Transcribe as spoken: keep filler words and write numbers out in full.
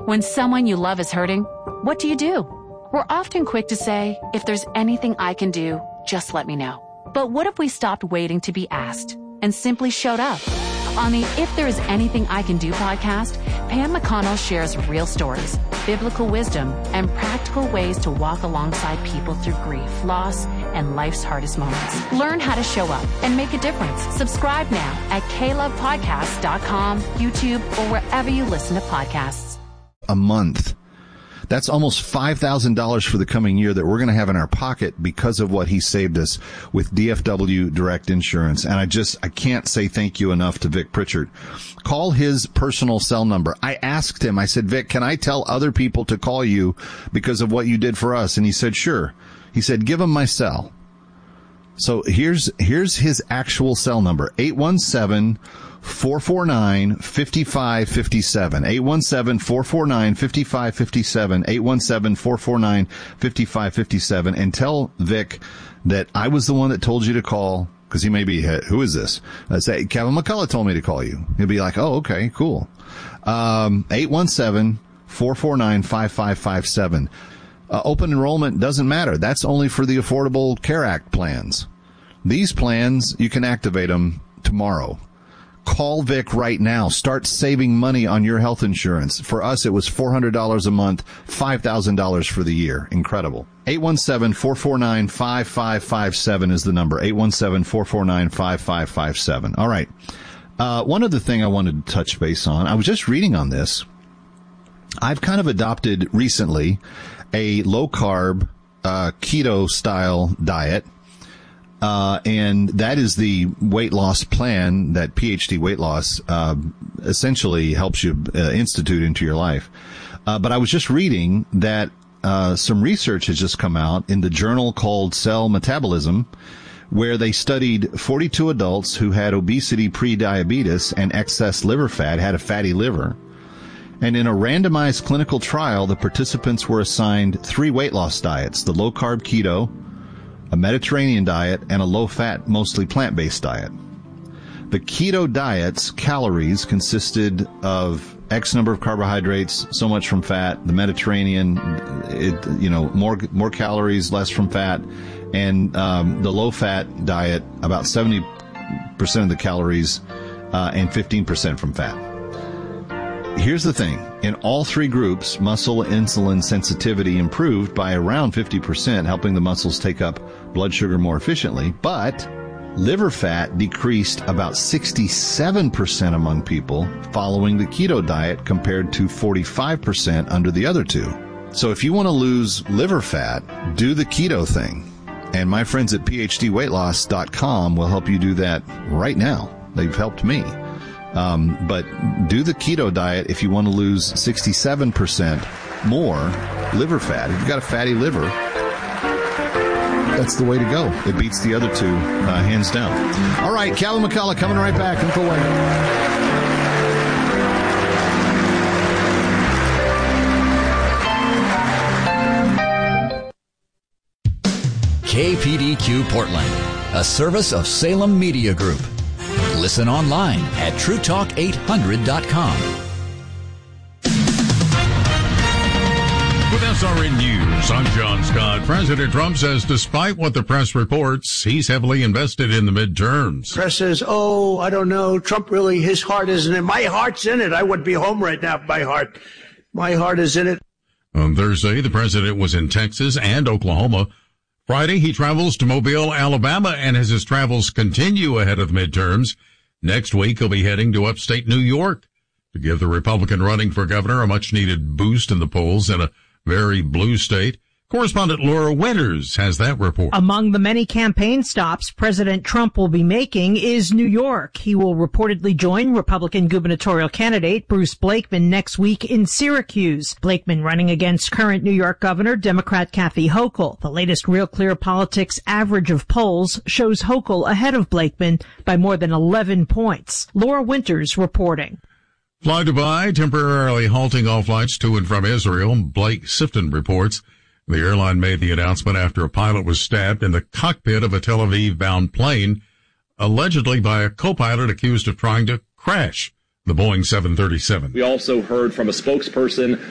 When someone you love is hurting, what do you do? We're often quick to say, if there's anything I can do, just let me know. But what if we stopped waiting to be asked and simply showed up? On the If There Is Anything I Can Do podcast, Pam McConnell shares real stories, biblical wisdom, and practical ways to walk alongside people through grief, loss, and life's hardest moments. Learn how to show up and make a difference. Subscribe now at k love podcast dot com, YouTube, or wherever you listen to podcasts. A month. That's almost five thousand dollars for the coming year that we're going to have in our pocket because of what he saved us with D F W Direct Insurance. And I just, I can't say thank you enough to Vic Pritchard. Call his personal cell number. I asked him, I said, Vic, can I tell other people to call you because of what you did for us? And he said, sure. He said, give him my cell. So here's, here's his actual cell number, eight one seven, four four nine, five five five seven. eight one seven, four four nine, five five five seven. eight one seven, four four nine, five five five seven. And tell Vic that I was the one that told you to call, because he may be, who is this? Uh, say, Kevin McCullough told me to call you. He'll be like, oh, okay, cool. Um, eight one seven, four four nine, five five five seven. Uh, open enrollment doesn't matter. That's only for the Affordable Care Act plans. These plans, you can activate them tomorrow. Call Vic right now. Start saving money on your health insurance. For us, it was four hundred dollars a month, five thousand dollars for the year. Incredible. eight one seven, four four nine, five five five seven is the number. eight one seven, four four nine, five five five seven. All right. Uh, one other thing I wanted to touch base on. I was just reading on this. I've kind of adopted recently a low-carb, uh, keto-style diet. Uh, and that is the weight loss plan that P H D Weight Loss, uh, essentially helps you uh, institute into your life. Uh, but I was just reading that, uh, some research has just come out in the journal called Cell Metabolism, where they studied forty-two adults who had obesity, pre-diabetes, and excess liver fat, had a fatty liver. And in a randomized clinical trial, the participants were assigned three weight loss diets, the low-carb keto, a Mediterranean diet, and a low-fat, mostly plant-based diet. The keto diet's calories consisted of X number of carbohydrates, so much from fat. The Mediterranean, it, you know, more more calories, less from fat. And um, the low-fat diet, about seventy percent of the calories uh, and fifteen percent from fat. Here's the thing. In all three groups, muscle insulin sensitivity improved by around fifty percent, helping the muscles take up blood sugar more efficiently. But liver fat decreased about sixty-seven percent among people following the keto diet compared to forty-five percent under the other two. So if you want to lose liver fat, do the keto thing. And my friends at P H D weight loss dot com will help you do that right now. They've helped me. Um, but do the keto diet if you want to lose sixty-seven percent more liver fat. If you've got a fatty liver, that's the way to go. It beats the other two, uh, hands down. All right, Calvin McCullough coming right back. Uncle Wayne. K P D Q Portland, a service of Salem Media Group. Listen online at true talk eight hundred dot com. With S R N News, I'm John Scott. President Trump says despite what the press reports, he's heavily invested in the midterms. Press says, oh, I don't know, Trump really, his heart isn't in it. My heart's in it. I would be home right now if my heart. My heart is in it. On Thursday, the president was in Texas and Oklahoma. Friday, he travels to Mobile, Alabama, and as his travels continue ahead of the midterms, next week he'll be heading to upstate New York to give the Republican running for governor a much-needed boost in the polls in a very blue state. Correspondent Laura Winters has that report. Among the many campaign stops President Trump will be making is New York. He will reportedly join Republican gubernatorial candidate Bruce Blakeman next week in Syracuse. Blakeman running against current New York Governor Democrat Kathy Hochul. The latest Real Clear Politics average of polls shows Hochul ahead of Blakeman by more than eleven points. Laura Winters reporting. Fly Dubai temporarily halting all flights to and from Israel. Blake Sifton reports. The airline made the announcement after a pilot was stabbed in the cockpit of a Tel Aviv-bound plane, allegedly by a co-pilot accused of trying to crash the Boeing seven thirty-seven. We also heard from a spokesperson